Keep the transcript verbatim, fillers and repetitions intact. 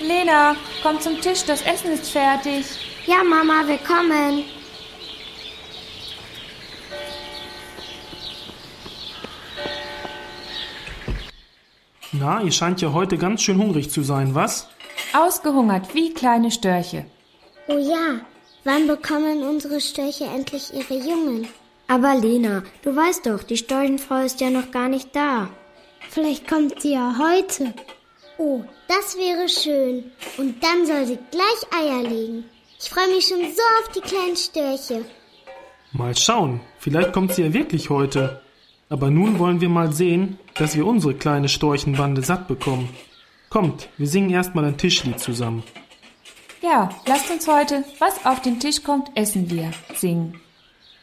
Lena, komm zum Tisch, das Essen ist fertig. Ja, Mama, wir kommen. Na, ihr scheint ja heute ganz schön hungrig zu sein, was? Ausgehungert wie kleine Störche. Oh ja, wann bekommen unsere Störche endlich ihre Jungen? Aber Lena, du weißt doch, die Storchenfrau ist ja noch gar nicht da. Vielleicht kommt sie ja heute. Oh, das wäre schön. Und dann soll sie gleich Eier legen. Ich freue mich schon so auf die kleinen Störche. Mal schauen, vielleicht kommt sie ja wirklich heute. Aber nun wollen wir mal sehen, dass wir unsere kleine Storchenbande satt bekommen. Kommt, wir singen erstmal ein Tischlied zusammen. Ja, lasst uns heute, was auf den Tisch kommt, essen wir, singen.